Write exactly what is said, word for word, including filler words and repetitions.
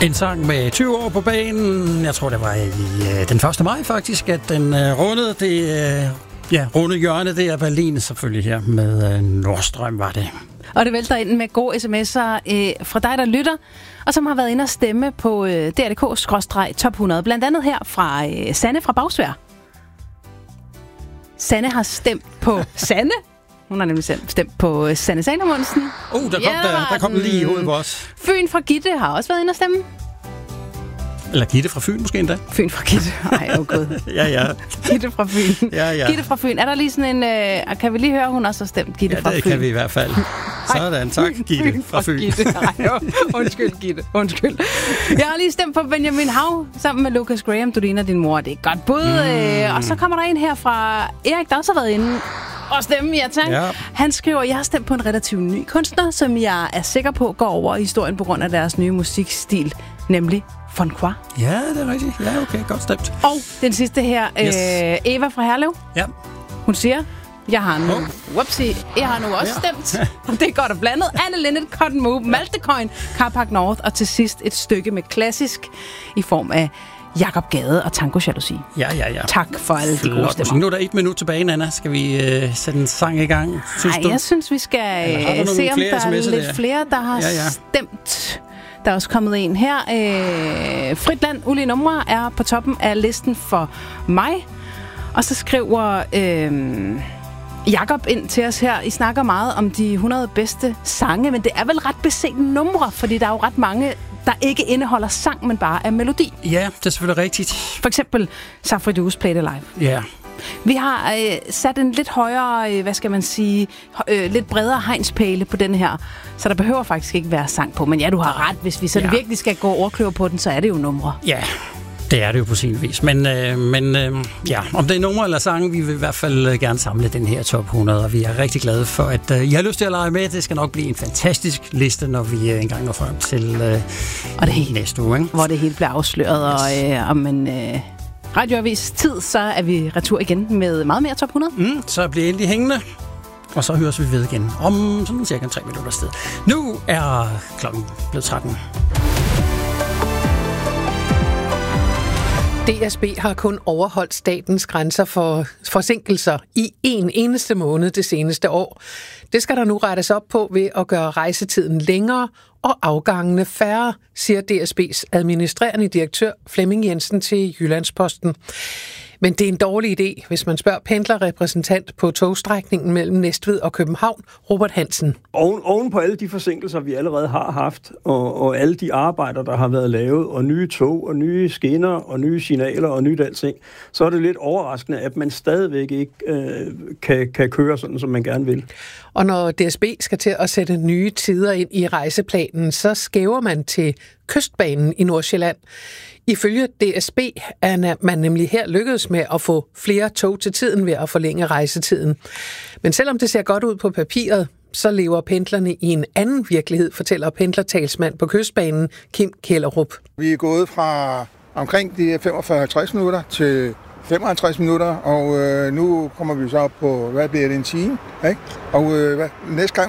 En sang med tyve år på banen. Jeg tror, det var i øh, den første maj faktisk, at den øh, rundede det øh, ja, runde hjørne. Det er Berlin selvfølgelig her med øh, Nordstrøm var det. Og det vælter ind med gode sms'er øh, fra dig, der lytter, og som har været inde og stemme på øh, D R D K skråstreg top hundrede. Blandt andet her fra øh, Sanne fra Bagsvær. Sanne har stemt på Sanne. Hun har nemlig stemt på øh, Sanne Salomonsen. Oh, der kom, ja, der, der kom den lige i hovedet på os. Fyn fra Gitte har også været inde og stemme. Eller Gitte fra Fyn måske endda. Fyn fra Gitte. Ej, oh god. ja, ja. Gitte fra Fyn. Ja, ja. Gitte fra Fyn. Er der lige sådan en... Øh, kan vi lige høre, hun også har stemt Gitte ja, fra Fyn? Ja, det kan vi i hvert fald. Sådan, tak, Gitte Fyn fra Fyn. Gitte. Ej, undskyld, Gitte. Undskyld. Jeg har lige stemt på Benjamin Hav sammen med Lucas Graham. Du ligner din mor. Det er et godt bud. Mm. Og så kommer der en her fra Erik, der også har været inde og stemme, ja tak. Ja. Han skriver, jeg har stemt på en relativt ny kunstner, som jeg er sikker på går over i historien på grund af deres nye musikstil, nemlig Fonqua. Ja, det er rigtigt. Ja, okay, godt stemt. Og den sidste her, yes. øh, Eva fra Herlev. Ja. Hun siger, jeg har nu, oh. whoopsie, jeg har nu også ja. stemt. Det er godt og blandet. Anne Linnet, Cotton Move, Maltecoin, Carpark North, og til sidst et stykke med klassisk i form af Jakob Gade og Tango Jalousi. Ja, ja, ja. Tak for alle de gode stemmer. Nu er der et minut tilbage, Nana. Skal vi øh, sætte en sang i gang? Nej, jeg synes, vi skal øh, se, om der er lidt der? flere, der har ja, ja. stemt. Der er også kommet en her. Øh, Fritland, ulige numre, er på toppen af listen for mig. Og så skriver øh, Jakob ind til os her. I snakker meget om de hundrede bedste sange, men det er vel ret beset numre, fordi der er jo ret mange, der ikke indeholder sang, men bare er melodi. Ja, det er selvfølgelig rigtigt. For eksempel Safridus Play It Alive. Ja. Vi har øh, sat en lidt højere, øh, hvad skal man sige, øh, lidt bredere hegnspæle på den her, så der behøver faktisk ikke være sang på. Men ja, du har ret. Hvis vi så ja. virkelig skal gå overkløver på den, så er det jo numre. Ja, det er det jo på sin vis. Men, øh, men øh, ja, om det er numre eller sang, vi vil i hvert fald gerne samle den her top hundrede, og vi er rigtig glade for, at øh, I har lyst til at lege med. Det skal nok blive en fantastisk liste, når vi øh, engang når frem til øh, og det hele, næste uge. Ikke? Hvor det hele bliver afsløret, yes. og øh, om en øh, radioavis tid, så er vi retur igen med meget mere top hundrede. Mm, så bliver endelig hængende, og så høres vi ved igen om sådan cirka tre minutter sted. Nu er klokken blevet tretten. D S B har kun overholdt statens grænser for forsinkelser i en eneste måned det seneste år. Det skal der nu rettes op på ved at gøre rejsetiden længere og afgangene færre, siger D S B's administrerende direktør Flemming Jensen til Jyllandsposten. Men det er en dårlig idé, hvis man spørger pendlerrepræsentant på togstrækningen mellem Næstved og København, Robert Hansen. Oven, oven på alle de forsinkelser, vi allerede har haft, og, og alle de arbejder, der har været lavet, og nye tog, og nye skinner, og nye signaler, og nyt alting, så er det lidt overraskende, at man stadigvæk ikke øh, kan, kan køre sådan, som man gerne vil. Og når D S B skal til at sætte nye tider ind i rejseplanen, så skæver man til Kystbanen i Nordsjælland. Ifølge D S B er man nemlig her lykkedes med at få flere tog til tiden ved at forlænge rejsetiden. Men selvom det ser godt ud på papiret, så lever pendlerne i en anden virkelighed, fortæller pendlertalsmand på Kystbanen, Kim Kjellerup. Vi er gået fra omkring de femogfyrre til halvtreds minutter til femoghalvtreds minutter, og øh, nu kommer vi så op på, hvad bliver det, en time? Ikke? Og øh, hvad, næste gang